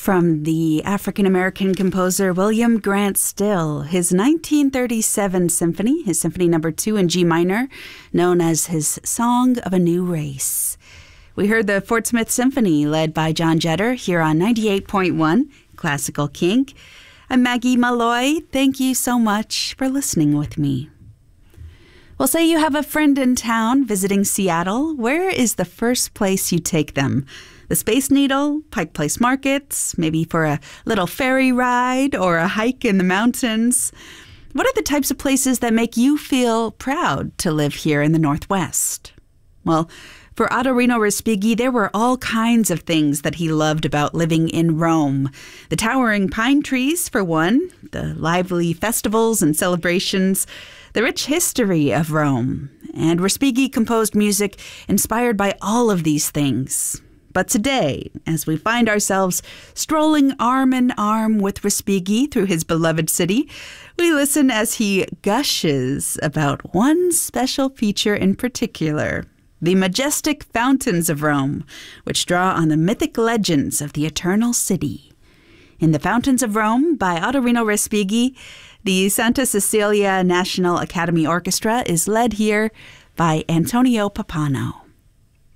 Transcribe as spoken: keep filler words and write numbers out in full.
from the African-American composer William Grant Still, his nineteen thirty-seven symphony, his symphony number two in G minor, known as his Song of a New Race. We heard the Fort Smith Symphony led by John Jetter here on ninety-eight point one Classical Kink. I'm Maggie Malloy. Thank you so much for listening with me. Well, say you have a friend in town visiting Seattle. Where is the first place you take them? The Space Needle, Pike Place Markets, maybe for a little ferry ride or a hike in the mountains. What are the types of places that make you feel proud to live here in the Northwest? Well, for Ottorino Respighi, there were all kinds of things that he loved about living in Rome. The towering pine trees, for one, the lively festivals and celebrations, the rich history of Rome. And Respighi composed music inspired by all of these things. But today, as we find ourselves strolling arm in arm with Respighi through his beloved city, we listen as he gushes about one special feature in particular, the majestic fountains of Rome, which draw on the mythic legends of the Eternal City. In The Fountains of Rome by Ottorino Respighi, the Santa Cecilia National Academy Orchestra is led here by Antonio Pappano.